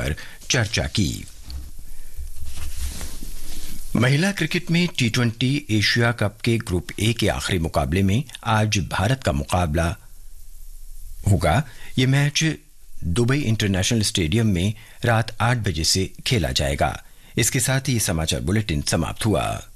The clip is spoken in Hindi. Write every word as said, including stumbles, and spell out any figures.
पर चर्चा की। महिला क्रिकेट में टी ट्वेंटी एशिया कप के ग्रुप ए के आखिरी मुकाबले में आज भारत का मुकाबला होगा। यह मैच दुबई इंटरनेशनल स्टेडियम में रात आठ बजे से खेला जाएगा। इसके साथ ही समाचार बुलेटिन समाप्त हुआ।